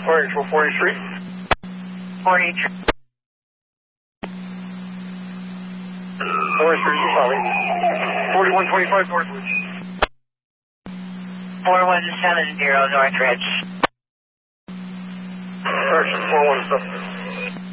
Fire Control 40th Street. 40th Street. 40th Street, you copy. 4125 Northridge. 4170 Northridge. Correction, 4170.